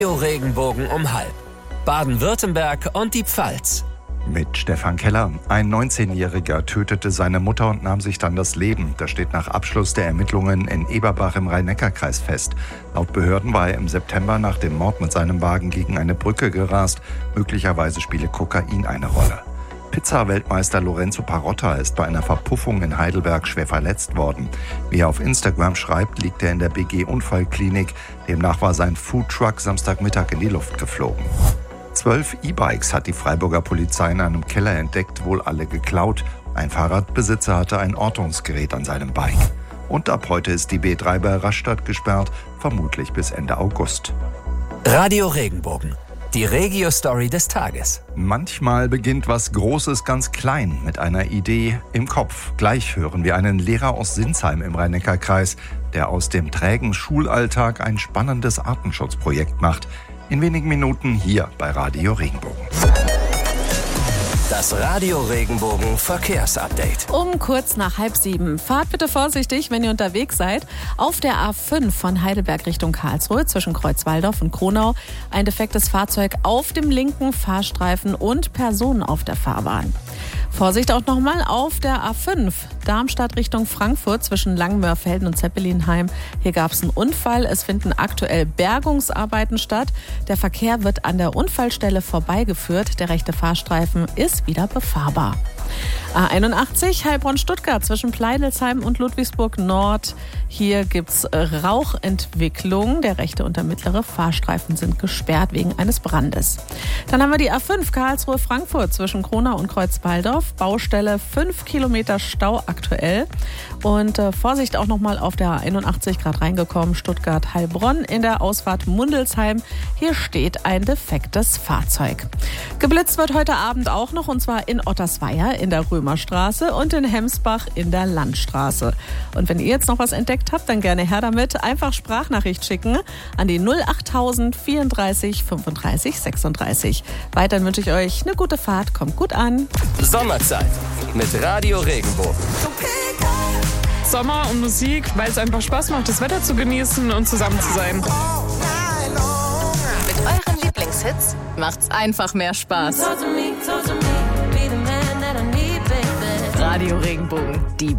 Regenbogen um 12:30. Baden-Württemberg und die Pfalz. Mit Stefan Keller. Ein 19-Jähriger tötete seine Mutter und nahm sich dann das Leben. Das steht nach Abschluss der Ermittlungen in Eberbach im Rhein-Neckar-Kreis fest. Laut Behörden war er im September nach dem Mord mit seinem Wagen gegen eine Brücke gerast. Möglicherweise spiele Kokain eine Rolle. Pizza-Weltmeister Lorenzo Parotta ist bei einer Verpuffung in Heidelberg schwer verletzt worden. Wie er auf Instagram schreibt, liegt er in der BG-Unfallklinik. Demnach war sein Foodtruck Samstagmittag in die Luft geflogen. 12 E-Bikes hat die Freiburger Polizei in einem Keller entdeckt, wohl alle geklaut. Ein Fahrradbesitzer hatte ein Ortungsgerät an seinem Bike. Und ab heute ist die B3 bei Rastatt gesperrt, vermutlich bis Ende August. Radio Regenbogen. Die Regio-Story des Tages. Manchmal beginnt was Großes ganz klein mit einer Idee im Kopf. Gleich hören wir einen Lehrer aus Sinsheim im Rhein-Neckar-Kreis, der aus dem trägen Schulalltag ein spannendes Artenschutzprojekt macht. In wenigen Minuten hier bei Radio Regenbogen. Das Radio Regenbogen Verkehrsupdate. Um kurz nach 6:30. Fahrt bitte vorsichtig, wenn ihr unterwegs seid. Auf der A5 von Heidelberg Richtung Karlsruhe zwischen Kreuzwaldorf und Kronau ein defektes Fahrzeug auf dem linken Fahrstreifen und Personen auf der Fahrbahn. Vorsicht auch nochmal auf der A5 Darmstadt Richtung Frankfurt zwischen Langmörfelden und Zeppelinheim. Hier gab es einen Unfall. Es finden aktuell Bergungsarbeiten statt. Der Verkehr wird an der Unfallstelle vorbeigeführt. Der rechte Fahrstreifen ist wieder befahrbar. A81 Heilbronn-Stuttgart zwischen Pleidelsheim und Ludwigsburg Nord. Hier gibt's Rauchentwicklung. Der rechte und der mittlere Fahrstreifen sind gesperrt wegen eines Brandes. Dann haben wir die A5 Karlsruhe-Frankfurt zwischen Kronau und Kreuzwaldorf. Baustelle 5 Kilometer Stau aktuell. Und Vorsicht auch nochmal auf der A81 gerade reingekommen. Stuttgart-Heilbronn in der Ausfahrt Mundelsheim. Hier steht ein defektes Fahrzeug. Geblitzt wird heute Abend auch noch, und zwar in Ottersweier in der Römerstraße und in Hemsbach in der Landstraße. Und wenn ihr jetzt noch was entdeckt habt, dann gerne her damit. Einfach Sprachnachricht schicken an die 08000 34 35 36. Weiterhin wünsche ich euch eine gute Fahrt. Kommt gut an. Sommerzeit mit Radio Regenbogen. Sommer und Musik, weil es einfach Spaß macht, das Wetter zu genießen und zusammen zu sein. Mit euren Lieblingshits macht's einfach mehr Spaß. Radio Regenbogen, die